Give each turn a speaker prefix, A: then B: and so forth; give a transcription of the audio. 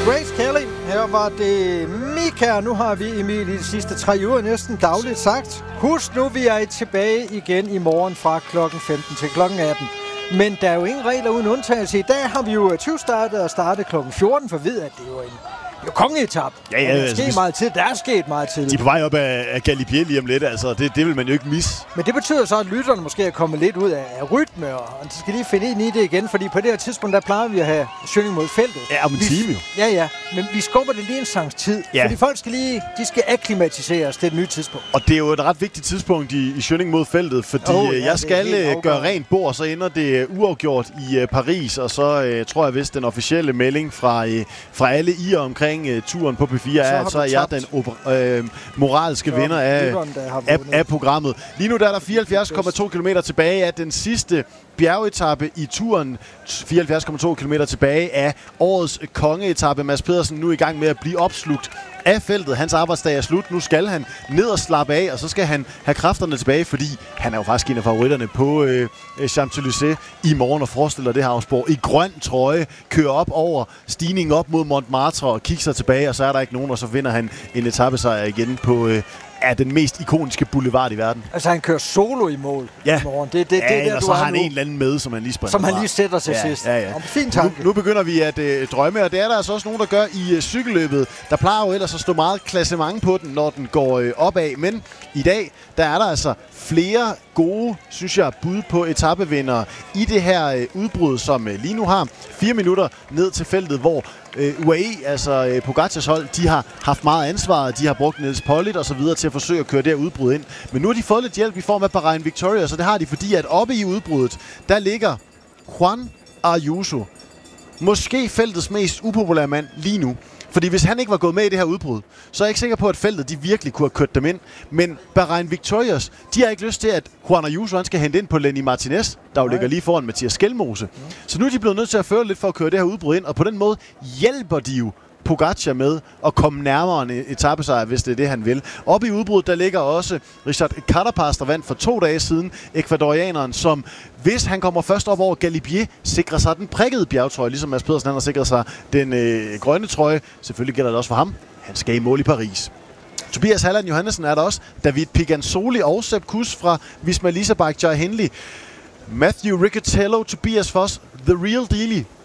A: Grace Kelly. Her var det Mika. Nu har vi Emil i de sidste 3 uger næsten dagligt sagt. Husk nu, vi er tilbage igen i morgen fra klokken 15 til klokken 18. Men der er jo ingen regler uden undtagelse. I dag har vi jo 20 startet og startet klokken 14, for ved at det er jo en kongeetap.
B: Ja,
A: der er sket meget tid. Der er sket meget tid.
B: De er på vej op af Galibier lige om lidt, altså. Det vil man jo ikke misse.
A: Men det betyder så, at lytterne måske er kommet lidt ud af rytme, og de skal lige finde ind i det igen, fordi på det her tidspunkt, der plejer vi at have Schønning mod feltet.
B: Ja, om en time jo.
A: Ja, men vi skubber det lige en sangs tid, fordi folk skal de skal akklimatiseres til et nyt tidspunkt.
B: Og det er jo et ret vigtigt tidspunkt i Schønning mod feltet, fordi jeg skal gøre rent bord, og så ender det uafgjort i Paris, og så tror jeg vist den officielle melding fra alle i og omkring turen på P4 er, så er jeg den moralske vinder af programmet. Lige nu der er der 74,2 km tilbage af den sidste bjergetappe i turen. 74,2 km tilbage af årets kongeetappe. Mads Pedersen nu i gang med at blive opslugt af feltet. Hans arbejdsdag er slut. Nu skal han ned og slappe af, og så skal han have kræfterne tilbage, fordi han er jo faktisk en af favoritterne på Champs-Élysées i morgen og forestiller det her Havsborg i grøn trøje, kører op over stigningen op mod Montmartre og kigger sig tilbage, og så er der ikke nogen, og så vinder han en etapesejr igen på den mest ikoniske boulevard i verden.
A: Altså han kører solo i mål i morgen. Det der,
B: og så har han en eller anden med, som han lige springer
A: som han lige sætter til sidst.
B: Ja.
A: Fin tanke.
B: Nu begynder vi at drømme, og det er der altså også nogen, der gør i cykelløbet. Der plejer jo ellers at stå meget klassement på den, når den går opad. Men i dag, der er der altså flere gode, synes jeg, bud på etapevindere i det her udbrud, som lige nu har 4 minutter ned til feltet, hvor UAE, altså Pogacars hold, de har haft meget ansvar. De har brugt Nils Politt og så videre til at forsøge at køre det her udbrud ind. Men nu har de fået lidt hjælp i form af Bahrain Victoria, så det har de, fordi at oppe i udbruddet, der ligger Juan Ayuso. Måske feltets mest upopulære mand lige nu. Fordi hvis han ikke var gået med i det her udbrud, så er jeg ikke sikker på, at feltet de virkelig kunne have kørt dem ind. Men Bahrain Victorious, de har ikke lyst til, at Juan Ayuso han skal hente ind på Lenny Martinez, der jo ligger lige foran Mathias Skelmose. Så nu er de blevet nødt til at føre lidt for at køre det her udbrud ind, og på den måde hjælper de jo Pogacar med at komme nærmere en etapesejr, hvis det er det, han vil. Oppe i udbruddet, der ligger også Richard Carapaz, der vandt for 2 dage siden, ekvadorianeren, som, hvis han kommer først op over Galibier, sikrer sig den prikkede bjergtrøje, ligesom Mads Pedersen han har sikret sig den grønne trøje. Selvfølgelig gælder det også for ham. Han skal i mål i Paris. Tobias Halland Johannesen er der også. David Piganzoli og Sepp Kuss fra Visma Leasebike, Jai Hindley. Matthew Riccatello, Tobias Foss, The Real Deal.